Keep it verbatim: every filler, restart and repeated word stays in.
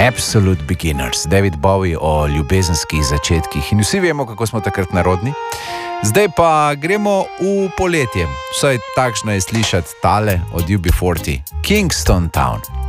Absolute Beginners, David Bowie o ljubezenskih začetkih. In vsi vemo, kako smo takrat narodni. Zdaj pa gremo v poletje. Vsaj takšno je slišati tale od U B štirideset, Kingston Town.